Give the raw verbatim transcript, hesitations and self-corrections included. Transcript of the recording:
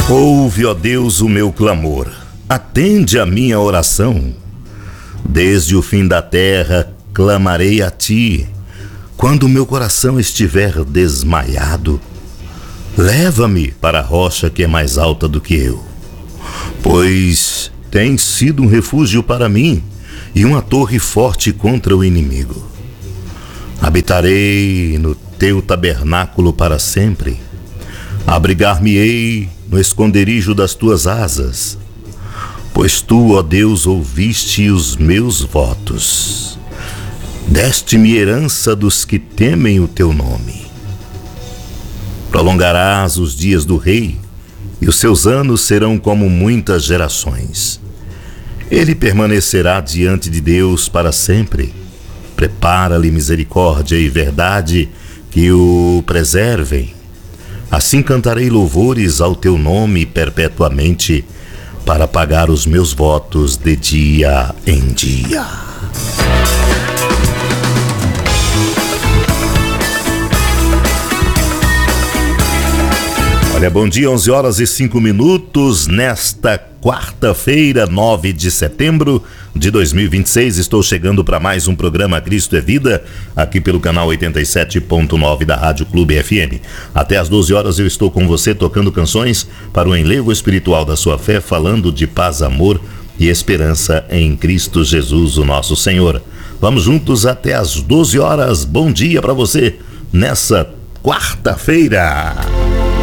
Ouve, ó Deus, o meu clamor, atende a minha oração. Desde o fim da terra clamarei a ti. Quando o meu coração estiver desmaiado, leva-me para a rocha que é mais alta do que eu, pois tens sido um refúgio para mim e uma torre forte contra o inimigo. Habitarei no teu tabernáculo para sempre. Abrigar-me-ei no esconderijo das tuas asas, pois tu, ó Deus, ouviste os meus votos. Deste-me herança dos que temem o teu nome. Prolongarás os dias do rei, e os seus anos serão como muitas gerações. Ele permanecerá diante de Deus para sempre. Prepara-lhe misericórdia e verdade que o preservem. Assim cantarei louvores ao teu nome perpetuamente, para pagar os meus votos de dia em dia. Olha, bom dia, onze horas e cinco minutos, nesta quarta-feira, nove de setembro de dois mil e vinte e seis, estou chegando para mais um programa Cristo é Vida, aqui pelo canal oitenta e sete ponto nove da Rádio Clube F M. Até às doze horas eu estou com você tocando canções para o enlevo espiritual da sua fé, falando de paz, amor e esperança em Cristo Jesus, o nosso Senhor. Vamos juntos até às doze horas. Bom dia para você nessa quarta-feira.